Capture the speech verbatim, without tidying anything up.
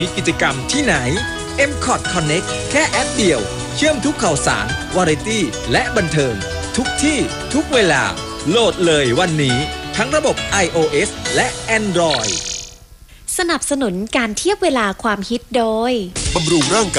มีกิจกรรมที่ไหน เอ็ม คอท Connect แค่แอปเดียวเชื่อมทุกข่าวสาร วาไรตี้และบันเทิงทุกที่ทุกเวลาโหลดเลยวันนี้ทั้งระบบ iOS และ Android สนับสนุนการเทียบเวลาความฮิตโดยบำรุงร่างกาย